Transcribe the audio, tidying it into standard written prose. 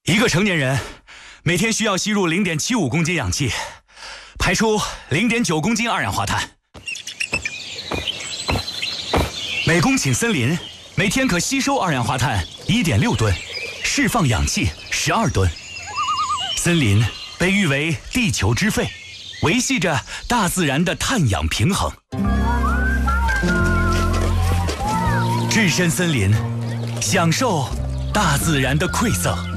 一个成年人每天需要吸入0.75公斤氧气，排出0.9公斤二氧化碳。每公顷森林每天可吸收二氧化碳1.6吨，释放氧气12吨。森林被誉为地球之肺，维系着大自然的碳氧平衡。置身森林，享受大自然的馈赠。